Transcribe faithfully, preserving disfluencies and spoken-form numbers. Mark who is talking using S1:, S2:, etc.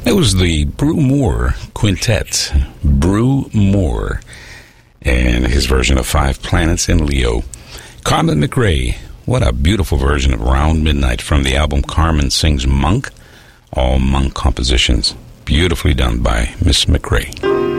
S1: It was the Brew Moore Quintet. Brew Moore. And his version of Five Planets in Leo. Carmen McRae. What a beautiful version of Round Midnight from the album Carmen Sings Monk. All Monk compositions. Beautifully done by Miss McRae.